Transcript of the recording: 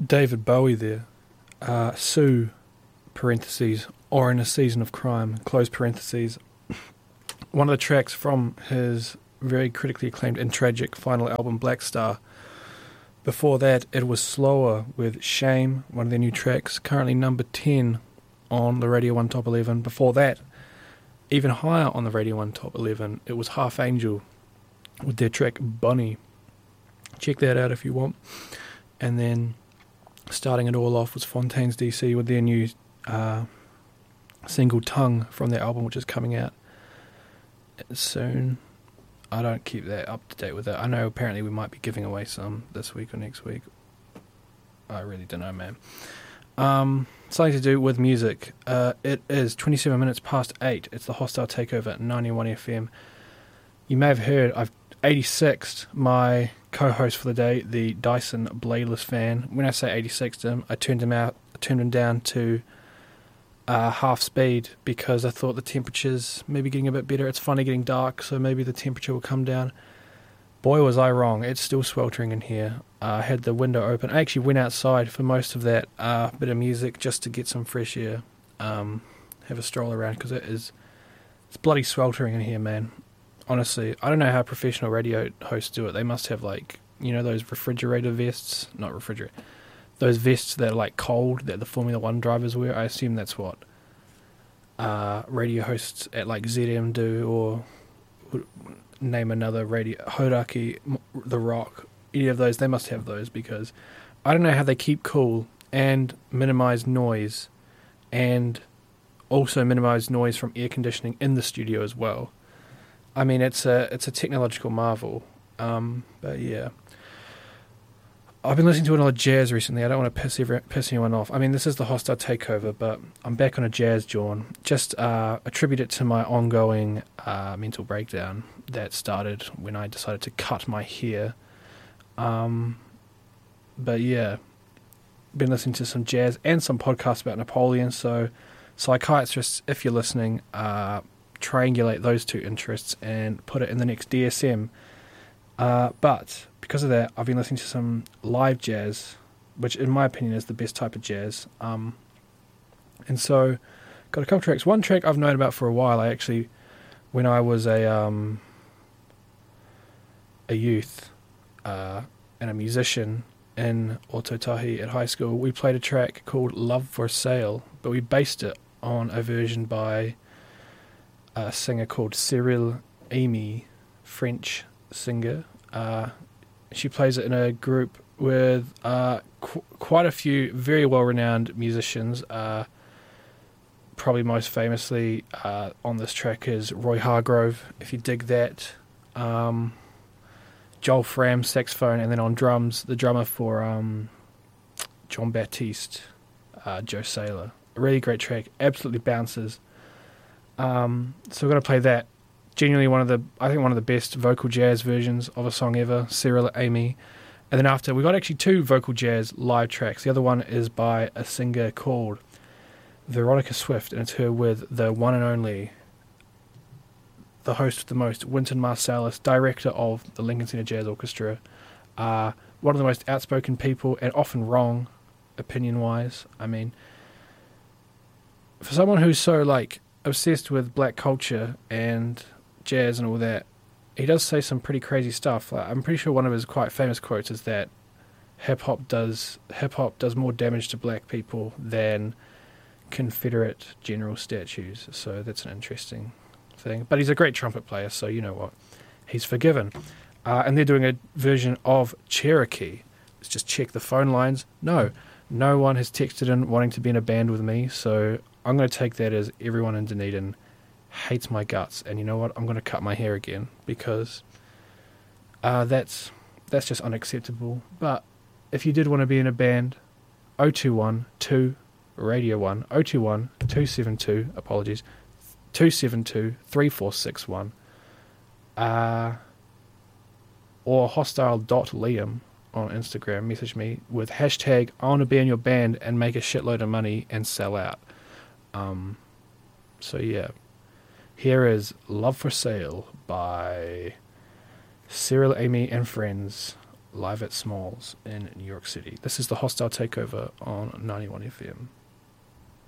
David Bowie there. Sue, parentheses, or in a season of crime, close parentheses. One of the tracks from his very critically acclaimed and tragic final album, Black Star. Before that, it was Slower with Shame, one of their new tracks, currently number 10 on the Radio 1 Top 11. Before that, even higher on the Radio 1 Top 11, it was Half Angel with their track Bunny. Check that out if you want. And then starting it all off was Fontaines DC with their new single Tongue from their album, which is coming out soon. I don't keep that up to date with it. I know apparently we might be giving away some this week or next week. I really don't know, man. Something to do with music. It is 27 minutes past 8. It's the Hostile Takeover at 91 FM. You may have heard I've 86'd my co-host for the day, the Dyson Bladeless fan. When I say 86'd him, I turned him down to half speed because I thought the temperature's maybe getting a bit better. It's finally getting dark, so maybe the temperature will come down. Boy, was I wrong. It's still sweltering in here. I had the window open. I actually went outside for most of that bit of music just to get some fresh air. Have a stroll around because it's bloody sweltering in here, man. Honestly, I don't know how professional radio hosts do it. They must have, like, you know, those refrigerator vests. Not refrigerator. Those vests that are, like, cold that the Formula 1 drivers wear. I assume that's what radio hosts at, like, ZM do, or name another radio. Hodaki, The Rock, any of those. They must have those because I don't know how they keep cool and minimize noise and also minimize noise from air conditioning in the studio as well. I mean, it's a technological marvel, but yeah. I've been listening to a lot of jazz recently. I don't want to piss anyone off. I mean, this is the Hostile Takeover, but I'm back on a jazz jawn. Just attribute it to my ongoing mental breakdown that started when I decided to cut my hair. But yeah, been listening to some jazz and some podcasts about Napoleon. So, psychiatrists, if you're listening, triangulate those two interests and put it in the next DSM. But because of that, I've been listening to some live jazz, which in my opinion is the best type of jazz. And so got a couple tracks. One track I've known about for a while. I actually, when I was a youth and a musician in Ototahi at high school, we played a track called Love for Sale, but we based it on a version by a singer called Cyril Amy, French singer. She plays it in a group with quite a few very well-renowned musicians. Probably most famously on this track is Roy Hargrove, if you dig that. Joel Fram, saxophone, and then on drums, the drummer for John Baptiste, Joe Saylor. A really great track, absolutely bounces. So we're going to play that. Genuinely one of the best vocal jazz versions of a song ever, Cyril Amy. And then after, we got actually two vocal jazz live tracks. The other one is by a singer called Veronica Swift, and it's her with the one and only, the host of the most, Wynton Marsalis, director of the Lincoln Center Jazz Orchestra. One of the most outspoken people, and often wrong, opinion-wise. I mean, for someone who's so, like, obsessed with black culture and jazz and all that, he does say some pretty crazy stuff. Like, I'm pretty sure one of his quite famous quotes is that hip hop does more damage to black people than Confederate general statues. So that's an interesting thing. But he's a great trumpet player, so you know what, he's forgiven. And they're doing a version of Cherokee. Let's just check the phone lines. No one has texted in wanting to be in a band with me, so I'm going to take that as everyone in Dunedin hates my guts. And you know what? I'm going to cut my hair again because that's just unacceptable. But if you did want to be in a band, 021 2 Radio 1 021 272 apologies 272 3461 or hostile.liam on Instagram. Message me with hashtag I want to be in your band and make a shitload of money and sell out. So yeah, here is Love for Sale by Cyril Amy and Friends, live at Smalls in New York City. This is the Hostile Takeover on 91 FM.